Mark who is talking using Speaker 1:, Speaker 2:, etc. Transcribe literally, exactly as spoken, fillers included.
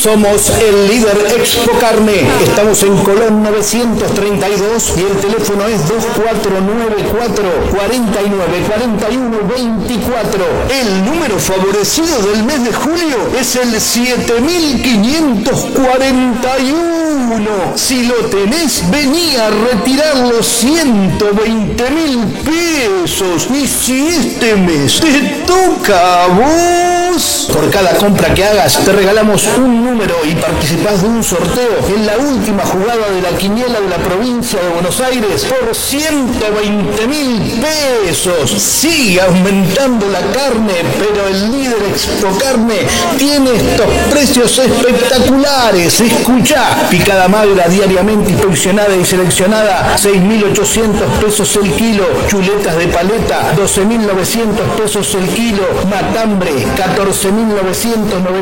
Speaker 1: Somos el líder Expo Carne. Estamos en Colón novecientos treinta y dos y el teléfono es dos cuatro nueve cuatro, cuatro nueve cuatro uno veinticuatro. El número favorecido del mes de julio es el siete mil quinientos cuarenta y uno. Si lo tenés, vení a retirar los ciento veinte mil pesos. Y si este mes te toca a vos, por cada compra que hagas te regalamos un número y participás de un sorteo en la última jugada de la quiniela de la provincia de Buenos Aires por ciento veinte mil pesos. Sigue aumentando la carne, pero el líder Expo Carne tiene estos precios espectaculares. Escuchá, picada magra diariamente inspeccionada y seleccionada, seis mil ochocientos pesos el kilo. Chuletas de paleta, doce mil novecientos pesos el kilo. Matambre, catorce mil novecientos noventa